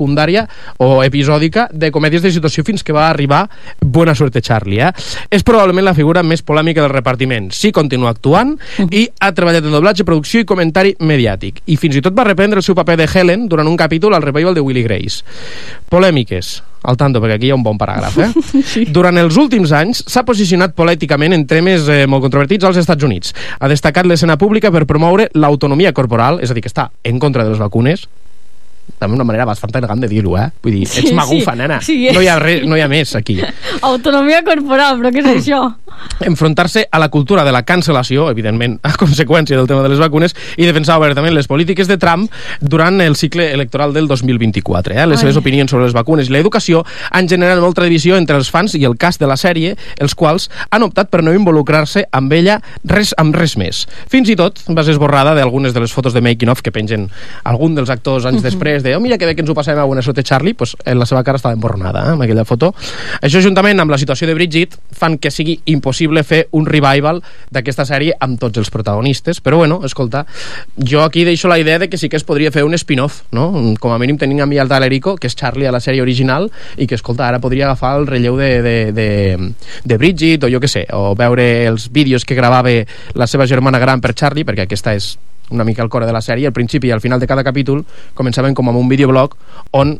secundària o episòdica de comèdies de situació fins que va arribar Buena Suerte Charlie. És probablement la figura més polèmica del repartiment. Sí, continua actuant i ha treballat en doblatge, producció i comentari mediàtic. I fins i tot va reprendre el seu paper de Helen durant un capítol al revival de Will i Grace. Polèmiques. Al tanto, perquè aquí hi ha un bon paràgraf. Sí. Durant els últims anys s'ha posicionat políticament en temes molt controvertits als Estats Units. Ha destacat l'escena pública per promoure l'autonomia corporal, és a dir, que està en contra de les vacunes. També una manera bastant elegant de dir-ho, Vull dir, ets magufa, nena. Sí, no hi ha més aquí. Autonomia corporal, però què és això? Enfrontar-se a la cultura de la cancel·lació, evidentment, a conseqüència del tema de les vacunes, i defensar obertament les polítiques de Trump durant el cicle electoral del 2024. Les seves opinions sobre les vacunes i l'educació han generat molta divisió entre els fans i el cast de la sèrie, els quals han optat per no involucrar-se amb ella amb res més. Fins i tot va ser esborrada d'algunes de les fotos de making-of que pengen algun dels actors anys després de mira que bé que ens ho passem a Buena Suerte Charlie, doncs la seva cara estava emborronada amb aquella foto. Això, juntament amb la situació de Bridget, fan que sigui impossible fer un revival d'aquesta sèrie amb tots els protagonistes, però bueno, escolta, jo aquí deixo la idea de que sí que es podria fer un spin-off, no? Com a mínim tenim a mi el Talerico, que és Charlie a la sèrie original, i que, escolta, ara podria agafar el relleu de Bridget, o jo què sé, o veure els vídeos que gravava la seva germana gran per Charlie, perquè aquesta és una mica el core de la sèrie. Al principi i al final de cada capítol començaven com amb un videoblog on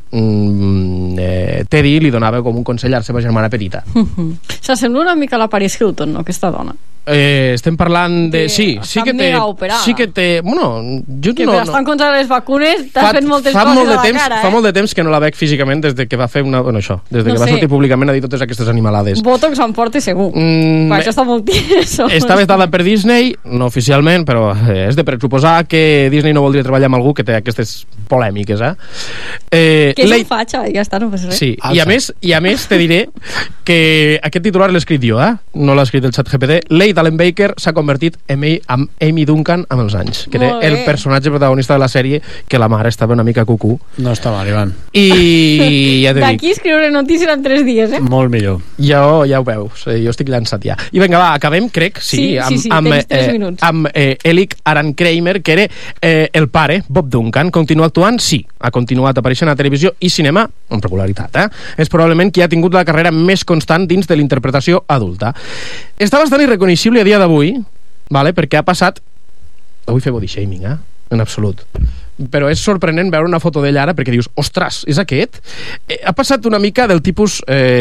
Teddy li donava com un consell a la seva germana petita. S'assembla una mica a la Paris Hilton, no, aquesta dona? Estem parlant de... Sí que té... Bueno, jo que està en contra de les vacunes, t'ha fet moltes coses a la cara, Fa molt de temps que no la veig físicament des de que va fer una... Bueno, això, des de que va sortir públicament a dir totes aquestes animalades. Botox en porta segur. Això està molt tieso. Està vetada per Disney, no oficialment, però és de pressuposar que Disney no voldria treballar amb algú que té aquestes polèmiques, que és un fatxa, i ja està, no passa res. Sí, i a més te diré que aquest titular l'he escrit jo, no l'ha escrit el ChatGPT. Leigh Allen Baker s'ha convertit en Amy Duncan amb els anys, que era el personatge protagonista de la sèrie, que la mare estava una mica cucú. No estava arribant. I ja t'he dit. D'aquí escriure notícies en 3 dies, Molt millor. Ja ho veus, jo estic llançat ja. I vinga, va, acabem, crec, amb Elic Aran Kramer, que era el pare, Bob Duncan. Continua actuant? Sí. Ha continuat apareixent a televisió i cinema amb regularitat. És probablement qui ha tingut la carrera més constant dins de l'interpretació adulta. Està bastant irreconeixible a dia d'avui, perquè ha passat... Avui fer body shaming, en absolut. Però és sorprenent veure una foto d'ella ara perquè dius, ostres, és aquest? Ha passat una mica del tipus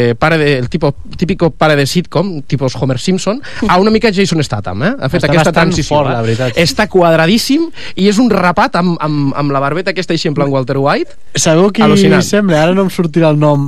típico pare de sitcom, tipus Homer Simpson, a una mica Jason Statham, Ha fet aquesta transició. Fort, la veritat. Està quadradíssim i és un rapat amb la barbeta aquesta així en plan Walter White. Sabeu qui sembla? Ara no em sortirà el nom.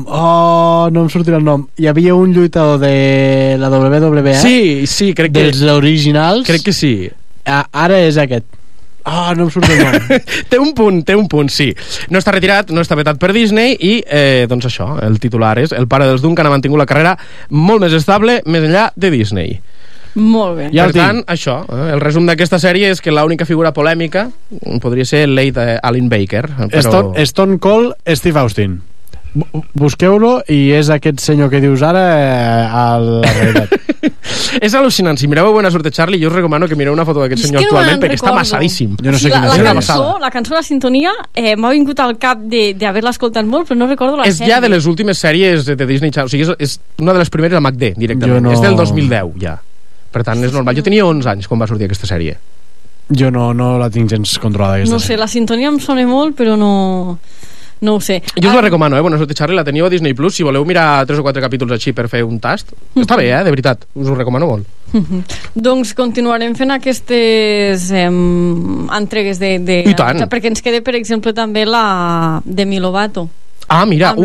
Hi havia un lluitador de la WWE. Sí, crec que... Dels originals. Crec que sí. Ara és aquest. No em surt el nom. té un punt, sí. No està retirat, no està vetat per Disney i, doncs això, el titular és el pare dels Duncan ha mantingut la carrera molt més estable més enllà de Disney. Molt bé. Per tant, això, el resum d'aquesta sèrie és que l'única figura polèmica podria ser Leigh Allen Baker. Però... Stone Cold Steve Austin. Busqueu-lo i és aquest senyor que dius ara a la realitat. És al·lucinant. Si mireu Buena Suerte Charlie, jo us recomano que mireu una foto d'aquest senyor actualment perquè està massadíssim. Jo no sé quina és. La cançó, la sintonia m'ha vingut al cap d'haver-la escoltat molt, però no recordo la sèrie. És ja de les últimes sèries de Disney Channel. O sigui, és una de les primeres a MacD, directament. És del 2010, ja. Per tant, és normal. Jo tenia 11 anys quan va sortir aquesta sèrie. Jo no la tinc gens controlada. No sé, la sintonia em sona molt, però no ho sé. Jo us la recomano, Buena Suerte Charlie, la teniu a Disney Plus, si voleu mirar 3 o 4 capítols així per fer un tast. Està bé, de veritat, us ho recomano molt. Doncs continuarem fent aquestes entregues de... I tant. Perquè ens queda, per exemple, també la Demi Lovato. Mira,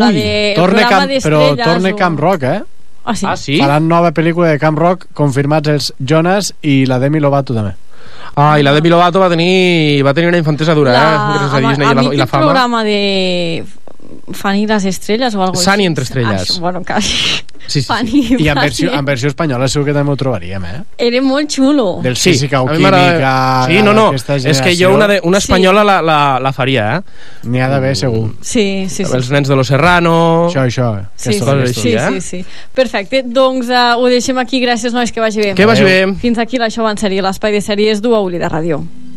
torna Camp Rock, sí? Faran nova pel·lícula de Camp Rock, confirmats els Jonas i la Demi Lovato també. I la Demi Lovato va tenir una infantesa dura, gràcies a Disney i la fama. El programa de Fanny i les estrelles o alguna cosa Sunny entre estrelles. Bueno, quasi. Sí. I en versió espanyola segur que també ho trobaríem, Era molt xulo. Del física o química. Sí, no. És que jo una espanyola la faria, N'hi ha d'haver, segur. Sí. Els nens de Los Serrano. Això. Sí. Perfecte, doncs ho deixem aquí. Gràcies, nois, que vagi bé. Que vagi bé. Fins aquí l'Això va en sèrie, l'espai de sèries d'UAULI de Ràdio.